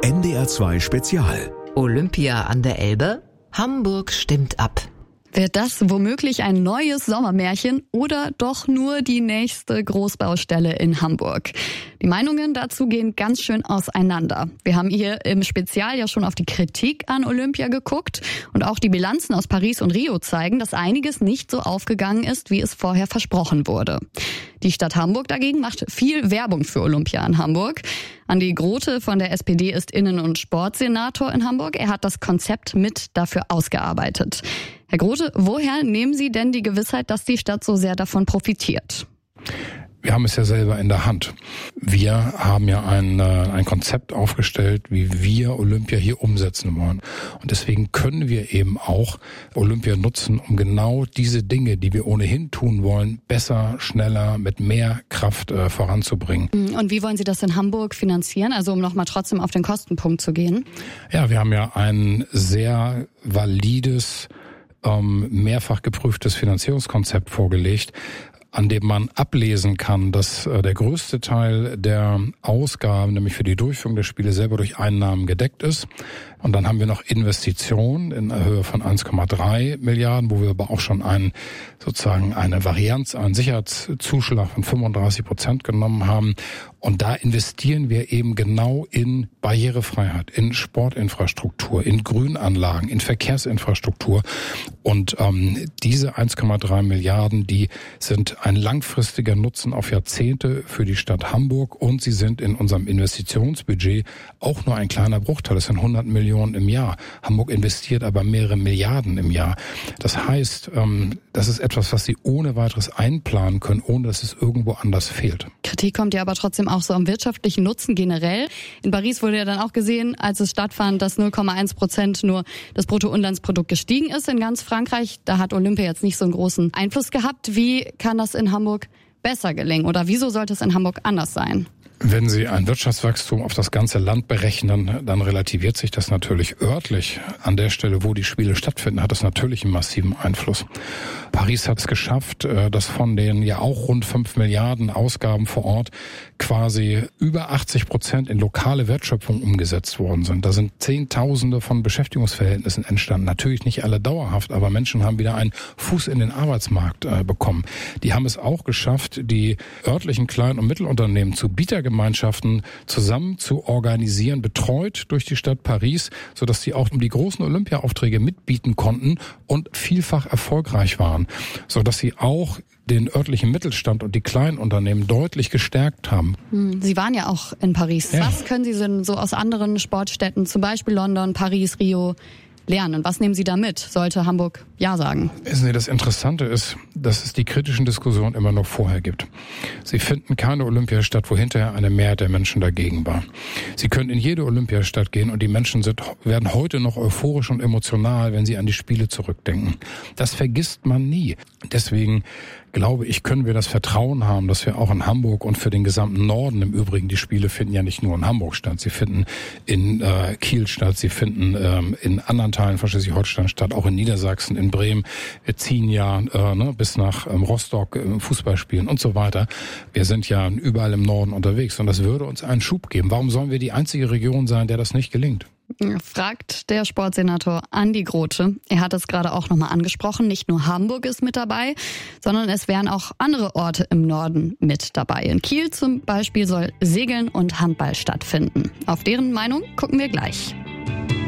NDR 2 Spezial. Olympia an der Elbe? Hamburg stimmt ab. Wird das womöglich ein neues Sommermärchen oder doch nur die nächste Großbaustelle in Hamburg? Die Meinungen dazu gehen ganz schön auseinander. Wir haben hier im Spezial ja schon auf die Kritik an Olympia geguckt und auch die Bilanzen aus Paris und Rio zeigen, dass einiges nicht so aufgegangen ist, wie es vorher versprochen wurde. Die Stadt Hamburg dagegen macht viel Werbung für Olympia in Hamburg. Andi Grote von der SPD ist Innen- und Sportsenator in Hamburg. Er hat das Konzept mit dafür ausgearbeitet. Herr Grote, woher nehmen Sie denn die Gewissheit, dass die Stadt so sehr davon profitiert? Wir haben es ja selber in der Hand. Wir haben ja ein Konzept aufgestellt, wie wir Olympia hier umsetzen wollen. Und deswegen können wir eben auch Olympia nutzen, um genau diese Dinge, die wir ohnehin tun wollen, besser, schneller, mit mehr Kraft voranzubringen. Und wie wollen Sie das in Hamburg finanzieren? Also um nochmal trotzdem auf den Kostenpunkt zu gehen. Ja, wir haben ja ein sehr valides, mehrfach geprüftes Finanzierungskonzept vorgelegt, an dem man ablesen kann, dass der größte Teil der Ausgaben, nämlich für die Durchführung der Spiele, selber durch Einnahmen gedeckt ist. Und dann haben wir noch Investitionen in der Höhe von 1,3 Milliarden, wo wir aber auch schon eine Varianz, einen Sicherheitszuschlag von 35% genommen haben. Und da investieren wir eben genau in Barrierefreiheit, in Sportinfrastruktur, in Grünanlagen, in Verkehrsinfrastruktur. Und diese 1,3 Milliarden, die sind ein langfristiger Nutzen auf Jahrzehnte für die Stadt Hamburg. Und sie sind in unserem Investitionsbudget auch nur ein kleiner Bruchteil. Das sind 100 Millionen im Jahr. Hamburg investiert aber mehrere Milliarden im Jahr. Das heißt, das ist etwas, was Sie ohne weiteres einplanen können, ohne dass es irgendwo anders fehlt. Kritik kommt ja aber trotzdem auch so am wirtschaftlichen Nutzen generell. In Paris wurde ja dann auch gesehen, als es stattfand, dass 0,1% nur das Bruttoinlandsprodukt gestiegen ist in ganz Frankreich. Da hat Olympia jetzt nicht so einen großen Einfluss gehabt. Wie kann das in Hamburg besser gelingen? Oder wieso sollte es in Hamburg anders sein? Wenn Sie ein Wirtschaftswachstum auf das ganze Land berechnen, dann relativiert sich das natürlich örtlich. An der Stelle, wo die Spiele stattfinden, hat es natürlich einen massiven Einfluss. Paris hat es geschafft, dass von den ja auch rund 5 Milliarden Ausgaben vor Ort quasi über 80% in lokale Wertschöpfung umgesetzt worden sind. Da sind Zehntausende von Beschäftigungsverhältnissen entstanden. Natürlich nicht alle dauerhaft, aber Menschen haben wieder einen Fuß in den Arbeitsmarkt bekommen. Die haben es auch geschafft, die örtlichen Klein- und Mittelunternehmen zu Bietergemeinschaften zusammen zu organisieren, betreut durch die Stadt Paris, sodass sie auch um die großen Olympiaaufträge mitbieten konnten und vielfach erfolgreich waren, sodass sie auch den örtlichen Mittelstand und die Kleinunternehmen deutlich gestärkt haben. Sie waren ja auch in Paris. Ja. Was können Sie denn so aus anderen Sportstädten, zum Beispiel London, Paris, Rio, lernen? Was nehmen Sie da mit? Sollte Hamburg Ja sagen? Wissen Sie, das Interessante ist, dass es die kritischen Diskussionen immer noch vorher gibt. Sie finden keine Olympiastadt, wo hinterher eine Mehrheit der Menschen dagegen war. Sie können in jede Olympiastadt gehen und die Menschen werden heute noch euphorisch und emotional, wenn sie an die Spiele zurückdenken. Das vergisst man nie. Deswegen glaube ich, können wir das Vertrauen haben, dass wir auch in Hamburg und für den gesamten Norden im Übrigen, die Spiele finden ja nicht nur in Hamburg statt, sie finden in Kiel statt, sie finden in anderen Teilen von Schleswig-Holstein statt, auch in Niedersachsen, in Bremen. Wir ziehen ja bis nach Rostock Fußball spielen und so weiter. Wir sind ja überall im Norden unterwegs und das würde uns einen Schub geben. Warum sollen wir die einzige Region sein, der das nicht gelingt? Fragt der Sportsenator Andi Grote. Er hat es gerade auch nochmal angesprochen. Nicht nur Hamburg ist mit dabei, sondern es wären auch andere Orte im Norden mit dabei. In Kiel zum Beispiel soll Segeln und Handball stattfinden. Auf deren Meinung gucken wir gleich.